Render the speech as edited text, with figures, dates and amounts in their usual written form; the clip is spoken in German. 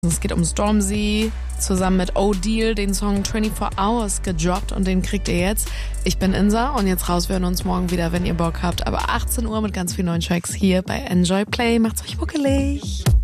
Es geht um Stormzy, zusammen mit O'Deal, den Song 24 Hours gedroppt und den kriegt ihr jetzt. Ich bin Insa und jetzt raus, wir hören uns morgen wieder, wenn ihr Bock habt. Aber 18 Uhr mit ganz vielen neuen Tracks hier bei Enjoy Play. Macht's euch muckelig.